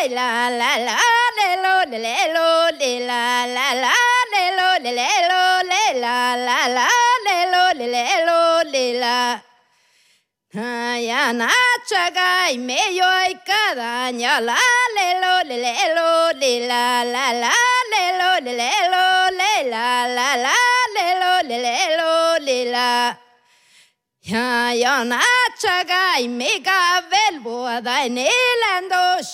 la la la le lo le la la la le lo le la la la le lo le la ya na chagai me yo ai cada nya la le lo la la la le lo la la le la ya na chagai me ga vel bo dai ne lando